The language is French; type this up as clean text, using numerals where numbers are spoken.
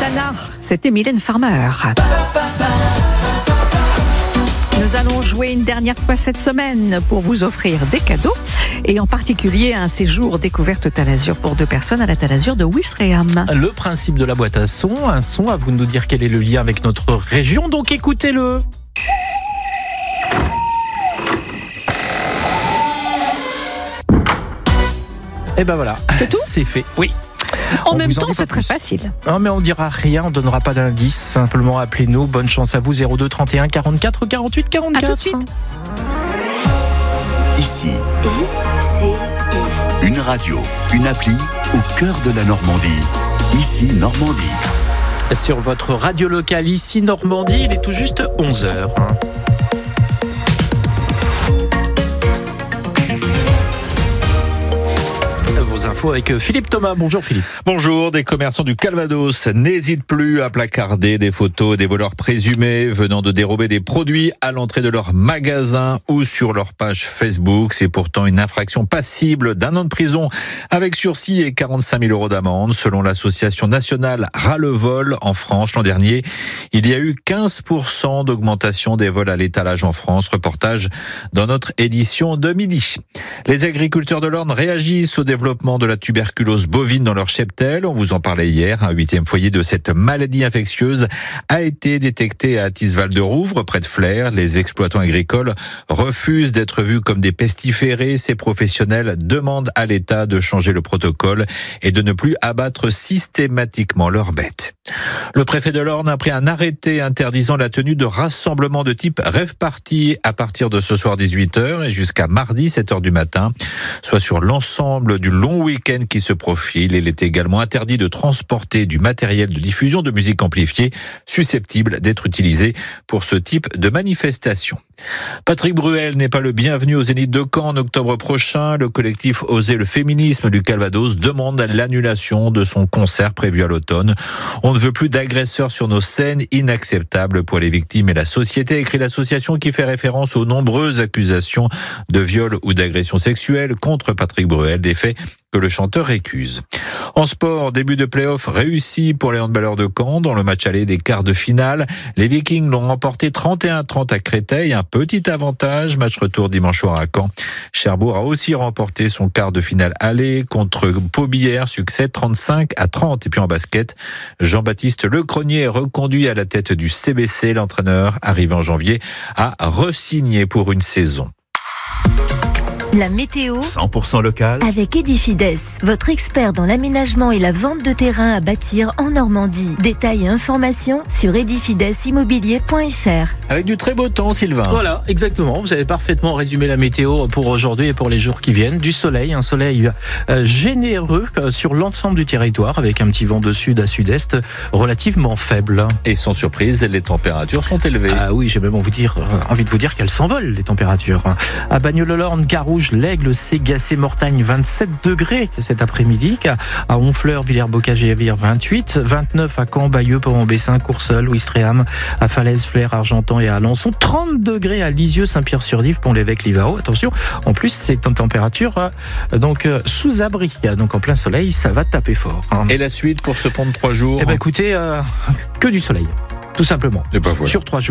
Hosanna, c'était Mylène Farmer. Nous allons jouer une dernière fois cette semaine pour vous offrir des cadeaux et en particulier un séjour découverte Talazur pour 2 personnes à la Talazur de Ouistreham. Le principe de la boîte à son, un son, à vous de nous dire quel est le lien avec notre région, donc écoutez-le. Et ben voilà, c'est tout ? C'est fait, oui. En même temps, c'est très facile. Non, mais on dira rien, on donnera pas d'indice. Simplement, appelez-nous. Bonne chance à vous. 02 31 44 48 44. À tout de suite. Ici, une radio, une appli au cœur de la Normandie. Ici, Normandie. Sur votre radio locale, ici, Normandie, il est tout juste 11h. Info avec Philippe Thomas. Bonjour Philippe. Bonjour, des commerçants du Calvados n'hésitent plus à placarder des photos des voleurs présumés venant de dérober des produits à l'entrée de leur magasin ou sur leur page Facebook. C'est pourtant une infraction passible d'1 an de prison avec sursis et 45 000 € d'amende. Selon l'association nationale Ras-le-Vol en France, l'an dernier, il y a eu 15% d'augmentation des vols à l'étalage en France. Reportage dans notre édition de midi. Les agriculteurs de l'Orne réagissent au développement de la tuberculose bovine dans leur cheptel. On vous en parlait hier. Un 8e foyer de cette maladie infectieuse a été détecté à Tisval-de-Rouvre, près de Flers. Les exploitants agricoles refusent d'être vus comme des pestiférés. Ces professionnels demandent à l'État de changer le protocole et de ne plus abattre systématiquement leurs bêtes. Le préfet de l'Orne a pris un arrêté interdisant la tenue de rassemblements de type rave party à partir de ce soir 18h et jusqu'à mardi 7h du matin, soit sur l'ensemble du long week-end qui se profile. Il est également interdit de transporter du matériel de diffusion de musique amplifiée susceptible d'être utilisé pour ce type de manifestation. Patrick Bruel n'est pas le bienvenu au Zénith de Caen en octobre prochain. Le collectif Oser le féminisme du Calvados demande l'annulation de son concert prévu à l'automne. On ne veut plus d'agresseurs sur nos scènes, inacceptable pour les victimes et la société, écrit l'association qui fait référence aux nombreuses accusations de viol ou d'agression sexuelle contre Patrick Bruel, des faits que le chanteur récuse. En sport, début de play-off réussi pour les handballeurs de Caen. Dans le match aller des quarts de finale, les Vikings l'ont remporté 31-30 à Créteil, un petit avantage. Match retour dimanche soir à Caen. Cherbourg a aussi remporté son quart de finale aller contre Paubillère, succès 35-30. Et puis en basket, Jean-Baptiste Lecronier est reconduit à la tête du CBC. L'entraîneur, arrivé en janvier, a re-signé pour une saison. La météo 100% local avec Edifides, votre expert dans l'aménagement et la vente de terrain à bâtir en Normandie. Détails et informations sur edifidesimmobilier.fr. Avec du très beau temps, Sylvain. Voilà, exactement. Vous avez parfaitement résumé la météo pour aujourd'hui et pour les jours qui viennent. Du soleil, un soleil généreux sur l'ensemble du territoire avec un petit vent de sud à sud-est relativement faible. Et sans surprise, les températures sont élevées. Ah oui, j'ai même envie de vous dire qu'elles s'envolent, les températures. À Bagnols-le-Lorne, Carouge, l'Aigle, Ségacé, Mortagne, 27 degrés cet après-midi. À Honfleur, Villers-Bocage et Avire, 28. 29 à Caen, Bayeux, Port-en-Bessin, Courseulles, Ouistreham, à Falaise, Flers, Argentan et à Alençon. 30 degrés à Lisieux, Saint-Pierre-sur-Dive, Pont-l'Évêque, Livao. Attention, en plus, c'est une température sous abri. Donc en plein soleil, ça va taper fort. Et la suite pour ce pont de 3 jours? Eh ben écoutez, que du soleil, tout simplement. Et ben voilà. Sur 3 jours.